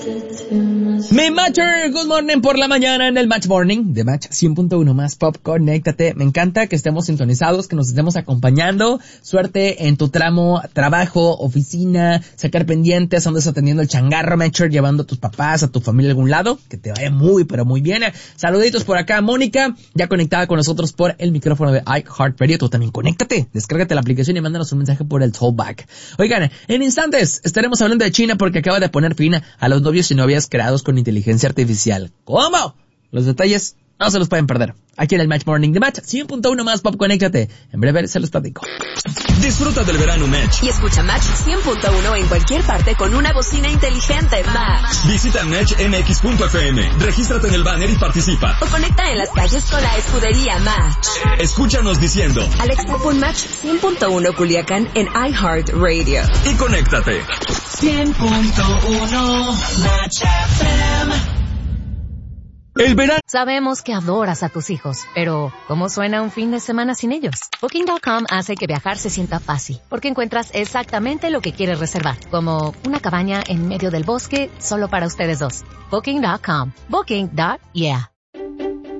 Mi Matcher, good morning por la mañana en el Match Morning de Match 100.1 más Pop. Conéctate. Me encanta que estemos sintonizados, que nos estemos acompañando. Suerte en tu tramo, trabajo, oficina, sacar pendientes, andas atendiendo el changarro, Matcher, llevando a tus papás, a tu familia a algún lado. Que te vaya muy, pero muy bien. Saluditos por acá, Mónica, ya conectada con nosotros por el micrófono de iHeartRadio. Tú también conéctate, descárgate la aplicación y mándanos un mensaje por el Tollback. Oigan, en instantes estaremos hablando de China porque acaba de poner fin a los novios y novias creados con inteligencia artificial. ¿Cómo? Los detalles no se los pueden perder. Aquí en el Match Morning de Match 100.1 más Pop. Conéctate. En breve se los platico. Disfruta del verano, Match. Y escucha Match 100.1 en cualquier parte con una bocina inteligente. Match. Visita matchmx.fm. Regístrate en el banner y participa. O conecta en las calles con la escudería Match. Escúchanos diciendo Alexa, pon Match 100.1 Culiacán en iHeartRadio. y conéctate. 100.1 Match FM. El verano. Sabemos que adoras a tus hijos, pero ¿cómo suena un fin de semana sin ellos? Booking.com hace que viajar se sienta fácil, porque encuentras exactamente lo que quieres reservar, como una cabaña en medio del bosque solo para ustedes dos. Booking.com. Booking.yeah.